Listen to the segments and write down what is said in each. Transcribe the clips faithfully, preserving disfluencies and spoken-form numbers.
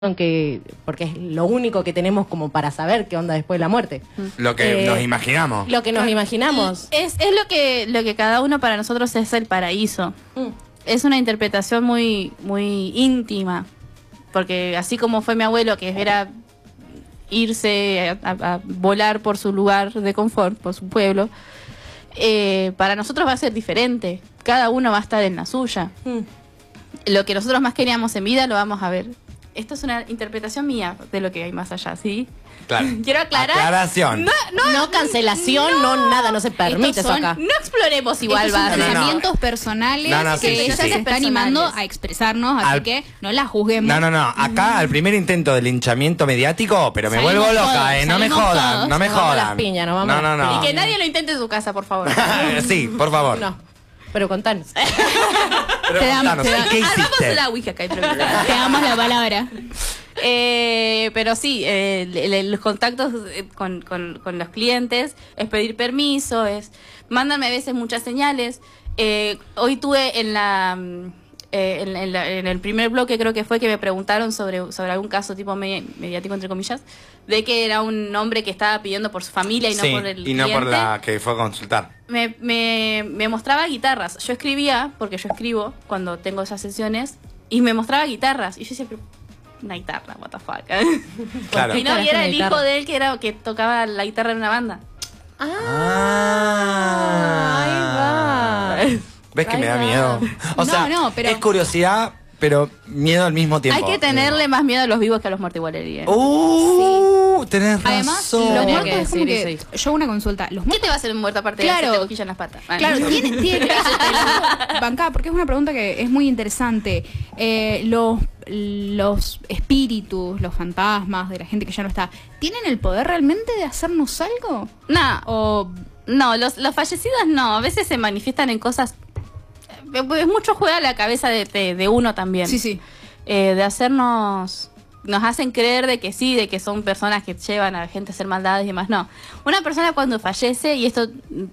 que porque es lo único que tenemos como para saber qué onda después de la muerte. Lo que Eh, nos imaginamos. Lo que nos imaginamos. Es, es lo que lo que cada uno para nosotros es el paraíso. Mm. Es una interpretación muy muy íntima, porque así como fue mi abuelo, que era irse a, a- a volar por su lugar de confort, por su pueblo, eh, para nosotros va a ser diferente. Cada uno va a estar en la suya. Mm. Lo que nosotros más queríamos en vida lo vamos a ver. Esto es una interpretación mía de lo que hay más allá, ¿sí? Claro. Quiero aclarar. Aclaración. No, no, No cancelación, no, nada, no se permite Estos eso son- acá. no exploremos igual, Estos son va. No, no, no. pensamientos personales No, no, sí, que sí, ella sí. se está animando Personales. a expresarnos, así Al- que no la juzguemos. No, no, no. Acá al primer intento de linchamiento mediático, pero me Salimos vuelvo loca, todos, eh. No me salimos jodan, todos. no me Nos vamos a jodan. las piñas, nos vamos no, a no, las no. Y que nadie lo intente en su casa, por favor. Sí, por favor. No, pero contanos. Pero Te damos- contanos, te da- ¿qué Hagamos hiciste? la Ouija acá improvisada. Te damos la palabra. Eh, pero sí, eh, el- el- los contactos eh, con, con- con los clientes es pedir permiso, es mandarme a veces muchas señales. Eh, hoy tuve en la, mm, eh, en, en la- en el primer bloque, creo que fue, que me preguntaron sobre, sobre algún caso tipo me- mediático, entre comillas, de que era un hombre que estaba pidiendo por su familia y no Sí, por el y no por cliente. la que fue a consultar. Me, me, me mostraba guitarras. Yo escribía, porque yo escribo cuando tengo esas sesiones, y me mostraba guitarras. Y yo decía, pero una guitarra, what the fuck. Claro. Y no, y era el Guitarra. hijo de él que era que tocaba la guitarra en una banda. Ah, ahí va. ¿Ves que Ahí me da va. miedo? O No, sea, no, pero- es curiosidad, pero miedo al mismo tiempo. Hay que tenerle más miedo a los vivos que a los muertos igual, Eddie, ¿eh? Uh, tenés Además, razón. los Tenía muertos que es como decir que... eso. Yo hago una consulta. Los ¿Qué muertos... te va a hacer un muerto aparte Claro. de hacerte cosquillas en las patas? Ah, Claro, no. tiene, tiene que bancar, porque es una pregunta que es muy interesante. Eh, los, los espíritus, los fantasmas de la gente que ya no está, ¿tienen el poder realmente de hacernos algo? No, O no, los, los fallecidos no. A veces se manifiestan en cosas... Es mucho juega la cabeza de, de, de uno también. sí, sí. Eh, de hacernos, nos hacen creer de que sí, de que son personas que llevan a la gente a hacer maldades y demás. No, una persona cuando fallece, y esto mm,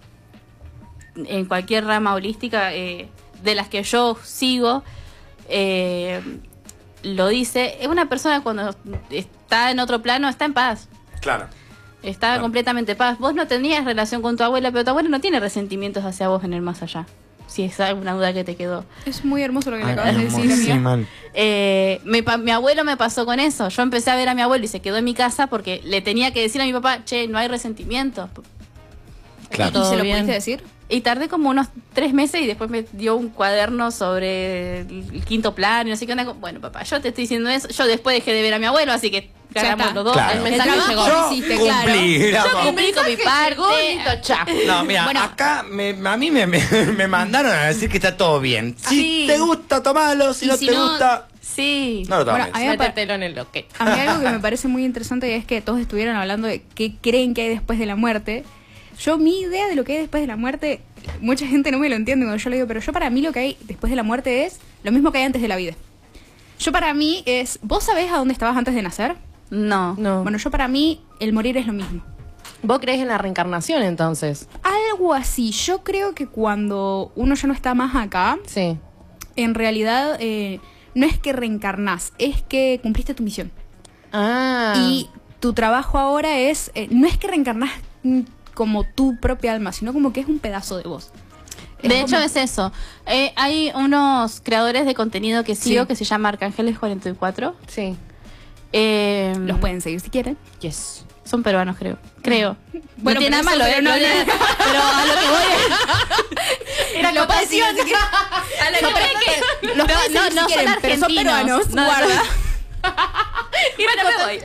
en cualquier rama holística eh, de las que yo sigo, eh, lo dice, es una persona cuando está en otro plano, está en paz. Claro. Está Claro. completamente en paz. Vos no tenías relación con tu abuela, pero tu abuela no tiene resentimientos hacia vos en el más allá. Si es alguna duda que te quedó. Es muy hermoso lo que le Ay, acabas de decir, hermoso, amiga. mal. Eh, mi, pa- mi abuelo me pasó con eso. Yo empecé a ver a mi abuelo y se quedó en mi casa porque le tenía que decir a mi papá, che, no hay resentimiento. Claro. ¿Y Todo se lo bien. pudiste decir? Y tardé como unos tres meses y después me dio un cuaderno sobre el, el quinto plano y no sé qué onda. Bueno, papá, yo te estoy diciendo eso. Yo después dejé de ver a mi abuelo, así que Ya ganamos está. los dos. Claro. El mensaje El trabajo llegó. lo Yo hiciste, cumplí, claro. digamos. Yo cumplí con mi parte. Listo, chao. No, mira, Bueno. acá me, a mí me, me, me mandaron a decir que está todo bien. Si Sí. te gusta, tomalo. Si Y no si te no- gusta, Sí. no lo tomes. Bueno, a mí me pa- Métetelo en el loque. A mí algo que me parece muy interesante es que todos estuvieron hablando de qué creen que hay después de la muerte. Yo, mi idea de lo que hay después de la muerte, mucha gente no me lo entiende cuando yo le digo, pero yo para mí lo que hay después de la muerte es lo mismo que hay antes de la vida. Yo para mí es, ¿vos sabés a dónde estabas antes de nacer? No. No. Bueno, yo para mí el morir es lo mismo. ¿Vos crees en la reencarnación entonces? Algo así. Yo creo que cuando uno ya no está más acá, Sí. en realidad eh, no es que reencarnás, es que cumpliste tu misión. Ah. Y tu trabajo ahora es, eh, no es que reencarnás mm, como tu propia alma, sino como que es un pedazo de vos. Es De hecho como- es eso. Eh, hay unos creadores de contenido que sigo Sí. que se llama Arcángeles cuarenta y cuatro. Sí. Eh, Los pueden seguir si quieren. Yes. Son peruanos, creo. Creo. Bueno, no tiene pero nada malo, eso- ¿eh? pero no- No- pero a lo que voy Era Lo pueden seguir si quieren. A a lo que voy es que Los no, pueden seguir no, si no quieren, son pero son argentinos. peruanos, No, guarda. no. Bueno, me voy.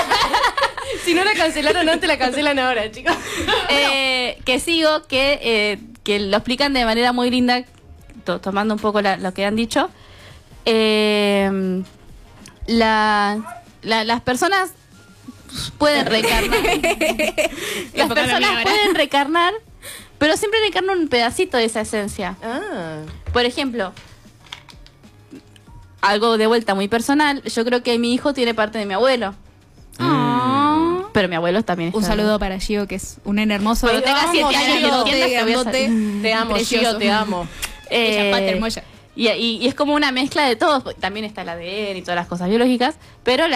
Si no la cancelaron antes, la cancelan ahora, chicos. Eh, que sigo, que, eh, que lo explican de manera muy linda, to- tomando un poco la- lo que han dicho. Eh, la, la- las personas pueden reencarnar. Las Época de personas ahora. pueden reencarnar, pero siempre reencarnan un pedacito de esa esencia. Ah. Por ejemplo, algo de vuelta muy personal, yo creo que mi hijo tiene parte de mi abuelo, Ah. pero mi abuelo también está. Un saludo para Gio, que es un nene hermoso. Cuando tenga siete años y grandote, entiendas que voy a grandote, salir. Te amo, precioso. Gio, te amo. Eh, Ella, pata hermosa. Y, y, y es como una mezcla de todos. También está el A D N y todas las cosas biológicas, pero la